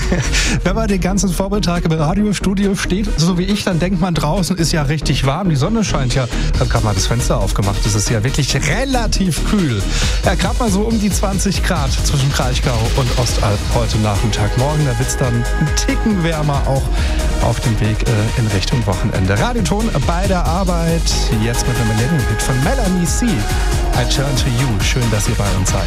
Wenn man den ganzen Vormittag im Radiostudio steht, so wie ich, dann denkt man, draußen ist ja richtig warm, die Sonne scheint ja. Dann kann man das Fenster aufgemacht, es ist ja wirklich relativ kühl. Ja, gerade mal so um die 20 Grad zwischen Kraichgau und Ostalb heute Nachmittag. Morgen, da wird es dann ein Ticken wärmer, auch auf dem Weg in Richtung Wochenende. Radioton bei der Arbeit, jetzt mit einem Millennium-Hit von Melanie C. I Turn to You. Schön, dass ihr bei uns seid.